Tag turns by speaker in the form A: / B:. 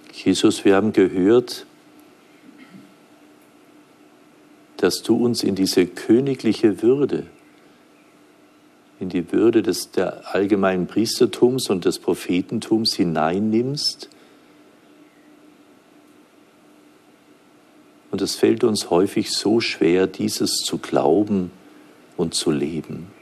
A: Jesus, wir haben gehört, dass du uns in diese königliche Würde, in die Würde der allgemeinen Priestertums und des Prophetentums hineinnimmst. Und es fällt uns häufig so schwer, dieses zu glauben und zu leben.